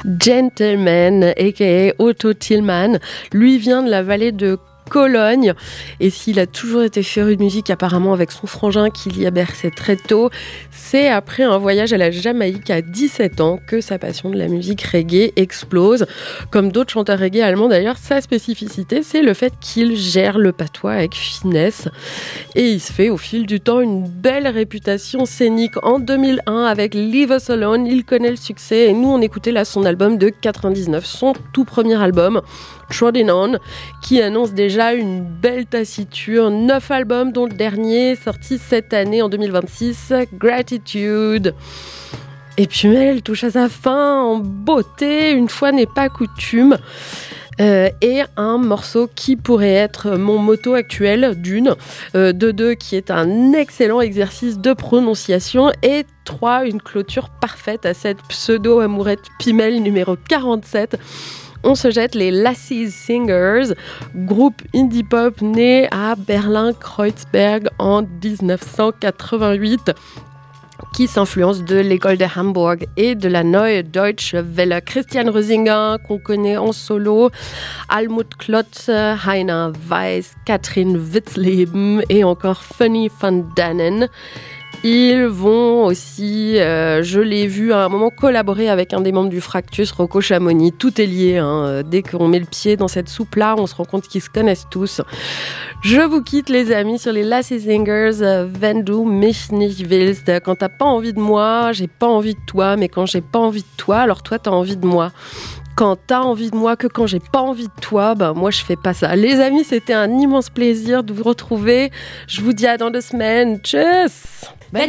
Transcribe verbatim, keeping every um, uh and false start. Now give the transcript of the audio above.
Gentleman, aka Otto Tillmann, lui vient de la vallée de Cologne, et s'il a toujours été féru de musique apparemment avec son frangin qui l'y a bercé très tôt, c'est après un voyage à la Jamaïque à dix-sept ans que sa passion de la musique reggae explose. Comme d'autres chanteurs reggae allemands d'ailleurs, sa spécificité c'est le fait qu'il gère le patois avec finesse, et il se fait au fil du temps une belle réputation scénique. En deux mille un avec Leave Us Alone, il connaît le succès, et nous on écoutait là son album de quatre-vingt-dix-neuf, son tout premier album Trodden On, qui annonce déjà une belle taciture. Neuf albums, dont le dernier, sorti cette année en deux mille vingt-six, Gratitude. Et puis elle touche à sa fin en beauté, une fois n'est pas coutume. Euh, et un morceau qui pourrait être mon motto actuel, d'une, euh, de deux, qui est un excellent exercice de prononciation, et trois, une clôture parfaite à cette pseudo-amourette Pimel numéro quarante-sept. On se jette les Lassie Singers, groupe indie pop né à Berlin-Kreuzberg en dix-neuf cent quatre-vingt-huit, qui s'influence de l'école de Hamburg et de la Neue Deutsche Welle. Christian Rösinger, qu'on connaît en solo, Almut Klotz, Heiner Weiss, Katrin Witzleben et encore Fanny van Dannen. Ils vont aussi, euh, je l'ai vu à un moment, collaborer avec un des membres du Fractus, Rocco Chamonix. Tout est lié, hein. Dès qu'on met le pied dans cette soupe-là, on se rend compte qu'ils se connaissent tous. Je vous quitte, les amis, sur les Lassie Singers, euh, Wenn du mich nicht willst. Quand t'as pas envie de moi, j'ai pas envie de toi, mais quand j'ai pas envie de toi, alors toi t'as envie de moi. Quand t'as envie de moi que quand j'ai pas envie de toi, ben moi je fais pas ça. Les amis, c'était un immense plaisir de vous retrouver. Je vous dis à dans deux semaines. Tchuss!